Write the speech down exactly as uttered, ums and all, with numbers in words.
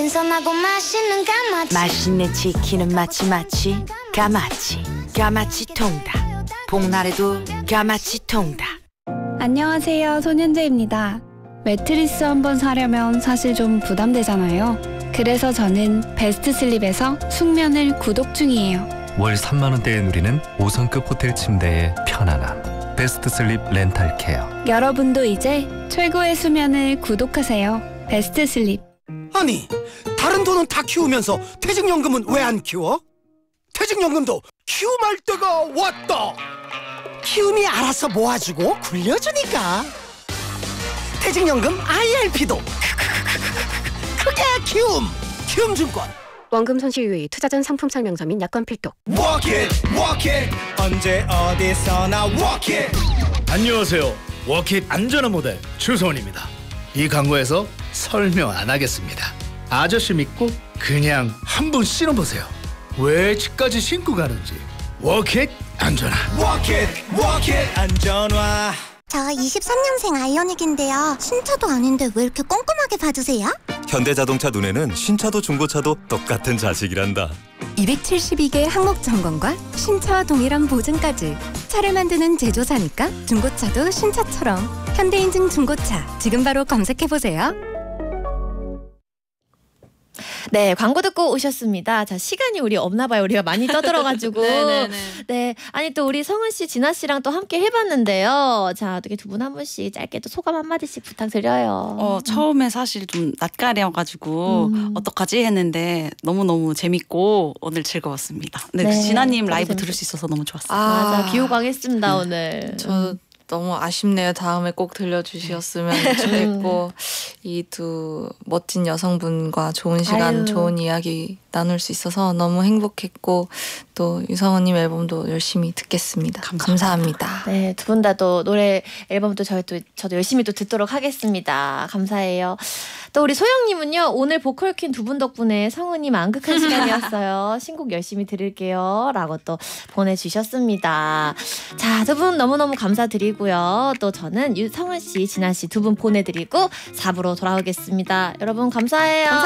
신선하고 맛있는 까마치. 맛있는 치킨은 마치 마치 까마치. 까마치 통닭. 복날에도 까마치 통닭. 안녕하세요, 손현재입니다. 매트리스 한번 사려면 사실 좀 부담되잖아요. 그래서 저는 베스트슬립에서 숙면을 구독 중이에요. 월 삼만 원대에 누리는 오 성급 호텔 침대의 편안함. 베스트슬립 렌탈케어. 여러분도 이제 최고의 수면을 구독하세요. 베스트슬립. 아니, 다른 돈은 다 키우면서 퇴직연금은 왜 안 키워? 퇴직연금도 키움할 때가 왔다. 키움이 알아서 모아주고 굴려주니까. 퇴직연금 아이알피도 크게 키움. 키움증권. 원금 손실 유의, 투자 전 상품 설명서 및 약관 필독. Walk it, walk it. 언제 어디서나 walk it. 안녕하세요. 워킷 안전한 모델 추소원입니다. 이 광고에서 설명 안 하겠습니다. 아저씨 믿고 그냥 한번 신어보세요. 왜 집까지 신고 가는지. 워킷 안전화. Walk it, walk it. 안전화. 저 이십삼 년생 아이오닉인데요. 신차도 아닌데 왜 이렇게 꼼꼼하게 봐주세요? 현대자동차 눈에는 신차도 중고차도 똑같은 자식이란다. 이백칠십이 개 항목 점검과 신차와 동일한 보증까지. 차를 만드는 제조사니까 중고차도 신차처럼. 현대인증 중고차, 지금 바로 검색해보세요. 네, 광고 듣고 오셨습니다. 자, 시간이 우리 없나 봐요. 우리가 많이 떠들어가지고. 네, 아니 또 우리 성은 씨, 진아 씨랑 또 함께 해봤는데요. 자, 어떻게 두 분 한 분씩 짧게 또 소감 한 마디씩 부탁드려요. 어, 처음에 사실 좀 낯가려가지고 음. 어떡하지 했는데 너무너무 재밌고 오늘 즐거웠습니다. 네, 네, 그 진아님 라이브 재밌... 들을 수 있어서 너무 좋았어요. 아, 맞아, 기호강했습니다 음. 오늘. 저 너무 아쉽네요. 다음에 꼭 들려주셨으면 좋겠고 이 두 멋진 여성분과 좋은 시간, 아유. 좋은 이야기 나눌 수 있어서 너무 행복했고 또 유성원님 앨범도 열심히 듣겠습니다. 감사합니다. 감사합니다. 네, 두 분 다 또 노래 앨범도 저희 또 저도 열심히 또 듣도록 하겠습니다. 감사해요. 또 우리 소영님은요, 오늘 보컬 퀸 두 분 덕분에 성은이 만극한 시간이었어요. 신곡 열심히 들을게요 라고 또 보내주셨습니다. 자, 두 분 너무너무 감사드리고요. 또 저는 유성은 씨, 진아 씨 두 분 보내드리고 사 부로 돌아오겠습니다. 여러분 감사해요. 감사합니다.